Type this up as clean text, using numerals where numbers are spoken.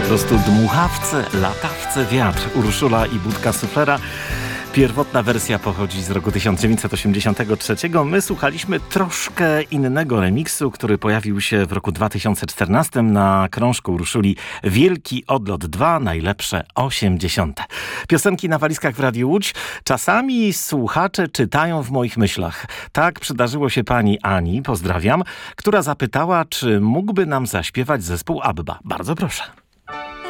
Po prostu dmuchawce, latawce, wiatr. Urszula i Budka Suflera. Pierwotna wersja pochodzi z roku 1983. My słuchaliśmy troszkę innego remiksu, który pojawił się w roku 2014 na krążku Urszuli Wielki Odlot 2, najlepsze 80. Piosenki na walizkach w Radiu Łódź. Czasami słuchacze czytają w moich myślach. Tak przydarzyło się pani Ani, pozdrawiam, która zapytała, czy mógłby nam zaśpiewać zespół ABBA. Bardzo proszę.